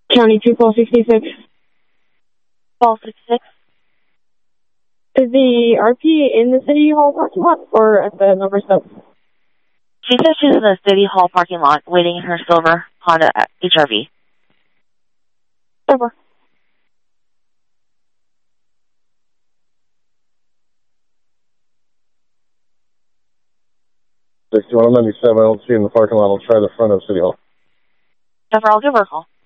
County 2, call 66. Call 66. Is the RP in the City Hall parking lot or at the number stop? She says she's in the City Hall parking lot waiting in her silver Honda HRV. Over. 6197, I don't see in the parking lot. I'll try the front of City Hall. Never, I'll give her a call.